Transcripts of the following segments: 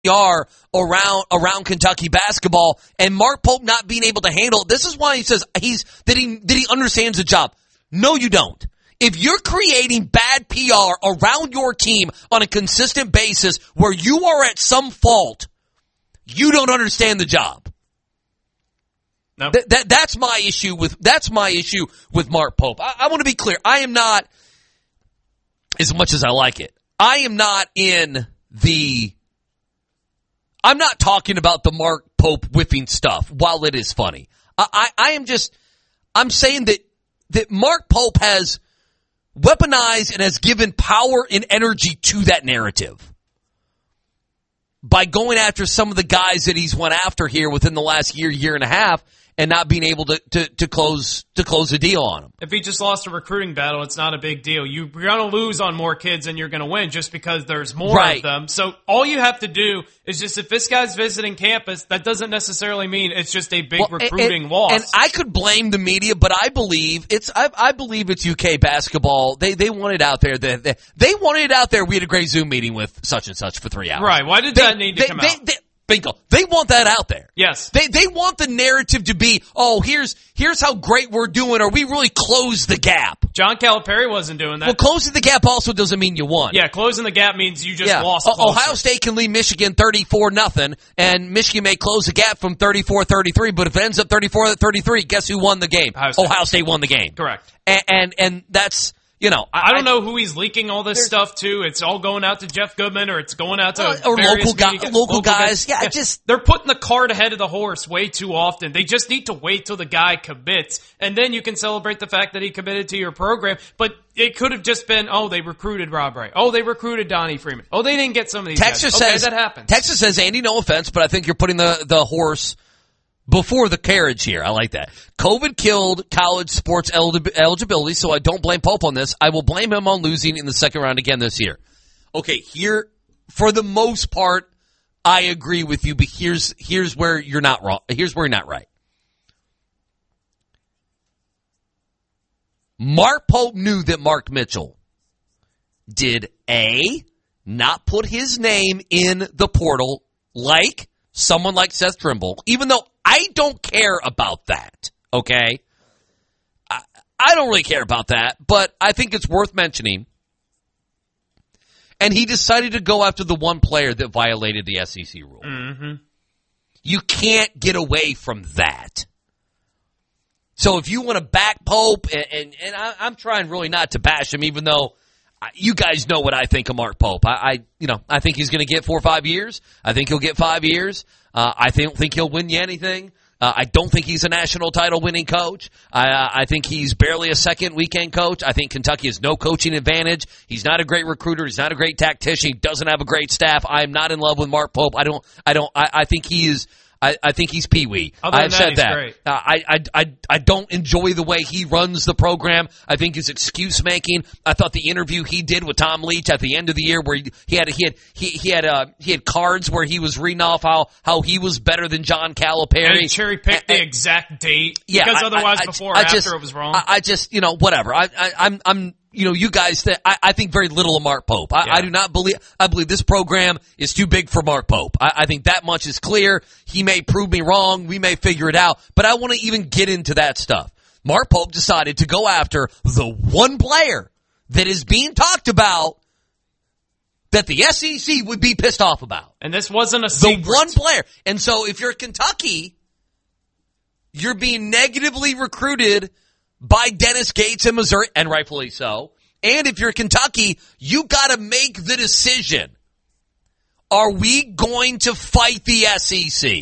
are around Kentucky basketball, and Mark Pope not being able to handle it. This is why he says that he understands the job. No, you don't. If you're creating bad PR around your team on a consistent basis where you are at some fault, you don't understand the job. No. That's my issue with Mark Pope. I want to be clear. I am not, as much as I like it, I am not I'm not talking about the Mark Pope whipping stuff, while it is funny. I'm saying that Mark Pope has weaponized and has given power and energy to that narrative by going after some of the guys that he's went after here within the last year and a half, and not being able to close a deal on him. If he just lost a recruiting battle, it's not a big deal. You're going to lose on more kids than you're going to win just because there's more of them. So all you have to do is just, if this guy's visiting campus, that doesn't necessarily mean it's just a big recruiting loss. And I could blame the media, but I believe it's UK basketball. They want it out there. They wanted it out there. We had a great Zoom meeting with such and such for 3 hours. Right. Why did that need to come out? Bingo. They want that out there. Yes. They want the narrative to be, here's how great we're doing, or we really closed the gap. John Calipari wasn't doing that. Well, closing the gap also doesn't mean you won. Yeah, closing the gap means you just lost closer. Ohio State can lead Michigan 34-0, and Michigan may close the gap from 34-33, but if it ends up 34-33, guess who won the game? Ohio State won the game. Correct. And that's... I don't know who he's leaking all this stuff to. It's all going out to Jeff Goodman, or it's going out to local guys. Yeah, they're putting the cart ahead of the horse way too often. They just need to wait till the guy commits, and then you can celebrate the fact that he committed to your program. But it could have just been, they recruited Rob Ray. They recruited Donnie Freeman. They didn't get some of these guys. That happened. Texas says, Andy, no offense, but I think you're putting the horse before the carriage here. I like that. COVID killed college sports eligibility, so I don't blame Pope on this. I will blame him on losing in the second round again this year. Okay, here, for the most part, I agree with you, but here's where you're not wrong. Here's where you're not right. Mark Pope knew that Mark Mitchell did not put his name in the portal like someone like Seth Trimble, even though I don't care about that, okay? I don't really care about that, but I think it's worth mentioning. And he decided to go after the one player that violated the SEC rule. Mm-hmm. You can't get away from that. So if you want to back Pope, and I'm trying really not to bash him, even though you guys know what I think of Mark Pope. I think he's going to get 4 or 5 years. I think he'll get 5 years. I don't think he'll win you anything. I don't think he's a national title winning coach. I think he's barely a second weekend coach. I think Kentucky has no coaching advantage. He's not a great recruiter. He's not a great tactician. He doesn't have a great staff. I'm not in love with Mark Pope. I think he is. I think he's Pee-wee. I've said that. Great. I don't enjoy the way he runs the program. I think his excuse making. I thought the interview he did with Tom Leach at the end of the year, where he had cards where he was reading off how he was better than John Calipari. And he cherry picked the exact date. Yeah, because otherwise before or after it was wrong. I just whatever. I'm. You guys, I think very little of Mark Pope. I do not believe, I believe this program is too big for Mark Pope. I think that much is clear. He may prove me wrong. We may figure it out, but I want to even get into that stuff. Mark Pope decided to go after the one player that is being talked about that the SEC would be pissed off about. And this wasn't a secret. The one player. And so if you're Kentucky, you're being negatively recruited by Dennis Gates in Missouri, and rightfully so. And if you're Kentucky, you got to make the decision. Are we going to fight the SEC?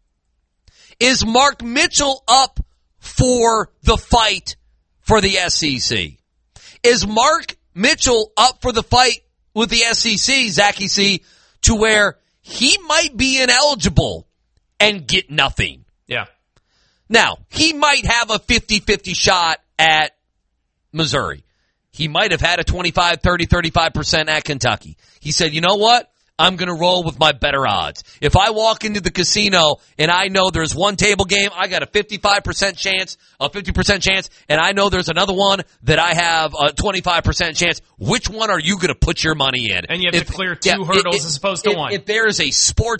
Is Mark Mitchell up for the fight for the SEC? Is Mark Mitchell up for the fight with the SEC, Zachy C, to where he might be ineligible and get nothing? Yeah. Now, he might have a 50-50 shot at Missouri. He might have had a 25, 30, 35% at Kentucky. He said, you know what? I'm going to roll with my better odds. If I walk into the casino and I know there's one table game, I got a 55% chance, a 50% chance, and I know there's another one that I have a 25% chance. Which one are you going to put your money in? And you have to clear two hurdles as opposed to one. If there is a